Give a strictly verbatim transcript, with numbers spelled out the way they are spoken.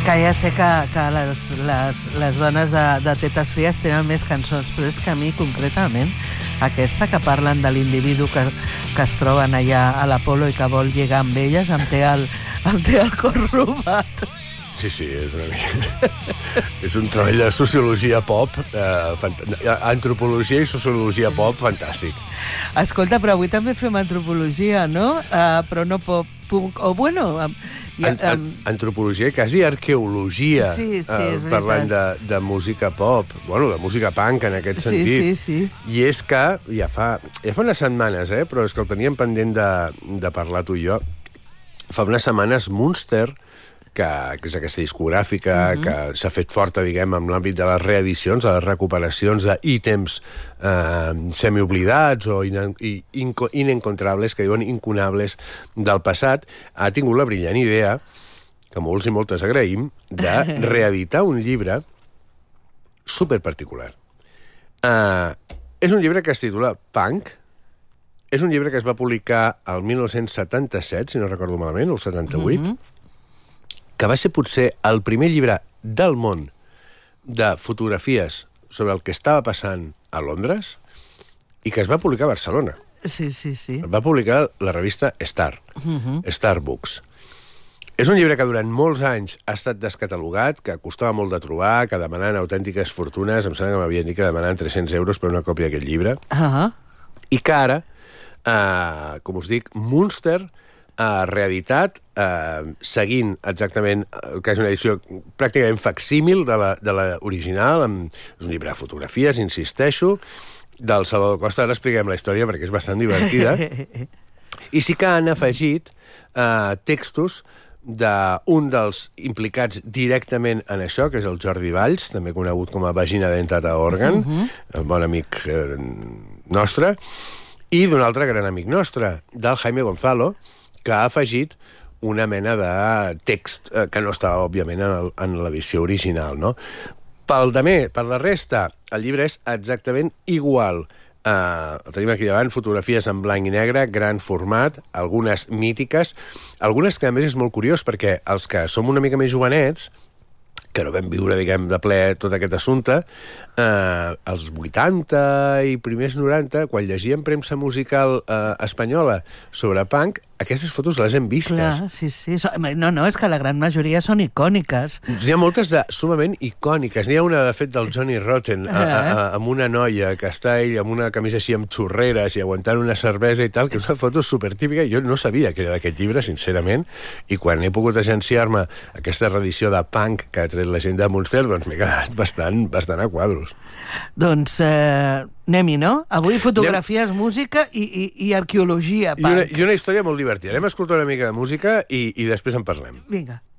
Que ja sé que, que les, les, les dones de, de tetes fries tenen més cançons, però és que a mi, concretament, aquesta que parlen de l'individu que, que es troben allà a l'Apolo i que vol lligar amb elles, em té el, em té el cor robat. Sí, sí, és una mica... és un treball de sociologia pop, eh, fant... antropologia i sociologia pop fantàstic. Escolta, però avui també fem antropologia, no? Uh, però no pop, punk, o bueno... Um, ja, um... An antropologia i quasi arqueologia, sí, sí, uh, parlant de, de música pop, bueno, de música punk en aquest sentit. Sí, sí, sí. I és que ja fa, ja fa unes setmanes, eh, però és que el teníem pendent de, de parlar tu i jo, fa unes setmanes Munster, que, que és aquesta discogràfica uh-huh. que s'ha fet forta, diguem, en l'àmbit de les reedicions, de les recuperacions d'ítems eh, semioblidats o in, in, inencontrables, que diuen incunables del passat, ha tingut la brillant idea, que molts i moltes agraïm, de reeditar un llibre superparticular. Eh, és un llibre que es titula Punk, és un llibre que es va publicar el mil nou-cents setanta-set, si no recordo malament, el setanta-vuit, uh-huh. que va ser potser el primer llibre del món de fotografies sobre el que estava passant a Londres i que es va publicar a Barcelona. Sí, sí, sí. Va publicar la revista Star, uh-huh. Star Books. És un llibre que durant molts anys ha estat descatalogat, que costava molt de trobar, que demanant autèntiques fortunes, em sembla que m'havien dit que demanant tres-cents euros per una còpia d'aquest llibre, uh-huh. i que ara, eh, com us dic, Munster Uh, reeditat, uh, seguint exactament el que és una edició pràcticament facsímil de l'original, és un llibre de fotografies, insisteixo, del Salvador Costa. Ara expliquem la història perquè és bastant divertida. I sí que han afegit uh, textos d'un dels implicats directament en això, que és el Jordi Valls, també conegut com a Vagina Dentata Organ, uh-huh. un bon amic eh, nostre, i d'un altre gran amic nostre, del Jaime Gonzalo, que ha afegit una mena de text eh, que no està, òbviament, en l'edició original, no? Pel damer, per la resta, el llibre és exactament igual. Eh, el tenim aquí davant, fotografies en blanc i negre, gran format, algunes mítiques, algunes que, a més, és molt curiós, perquè els que som una mica més jovenets, que no vam viure, diguem, de ple tot aquest assumpte, eh, als vuitanta i primers noranta, quan llegíem premsa musical eh, espanyola sobre punk, aquestes fotos les hem vistes. Clar, sí, sí. No, no, és que la gran majoria són icòniques. N'hi ha moltes de sumament icòniques. N'hi ha una, de fet, del Johnny Rotten, a, a, a, amb una noia que està ell amb una camisa així amb xurreres i aguantant una cervesa i tal, que és una foto supertípica. Jo no sabia que era d'aquest llibre, sincerament, i quan he pogut agenciar-me aquesta reedició de punk que ha tret la gent de Munster, doncs m'he quedat bastant, bastant a quadros. Doncs eh, anem-hi, no? Avui fotografies, anem... música i, i, i arqueologia, punk. I una, I una història molt divertida. Anem a escoltar una mica de música i, i després en parlem. Vinga.